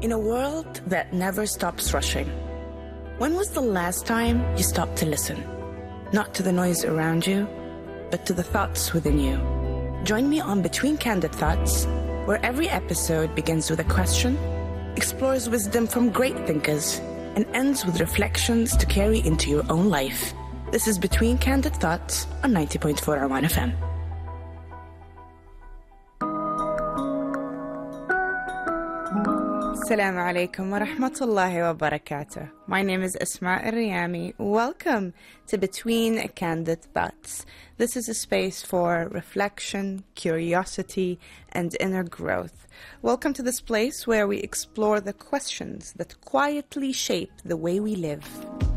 In a world that never stops rushing, when was the last time you stopped to listen? Not to the noise around you, but to the thoughts within you. Join me on Between Candid Thoughts, where every episode begins with a question, explores wisdom from great thinkers, and ends with reflections to carry into your own life. This is Between Candid Thoughts on 90.4 Arwan FM. Assalamu alaikum wa rahmatullahi wa barakatuh. My name is Asma Al-Riyami. Welcome to Between Candid Thoughts. This is a space for reflection, curiosity, and inner growth. Welcome to this place where we explore the questions that quietly shape the way we live.